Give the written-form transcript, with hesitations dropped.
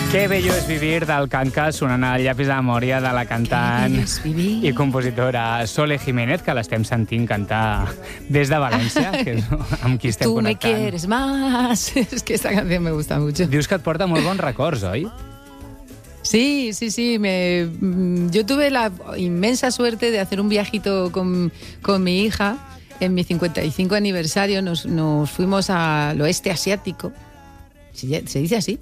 Qué bello és vivir del Canca, sonant al llapis de memòria de la cantant i compositora Sole Jiménez, que l'estem sentint cantar des de València, que és amb qui estem Tú me connectant. quieres más. Es que esta canción me gusta mucho. Dius que et porta molt bons records, oi? Sí. Yo tuve la inmensa suerte de hacer un viajito con mi hija. En mi 55 aniversario nos fuimos al oeste asiático. ¿Se dice así?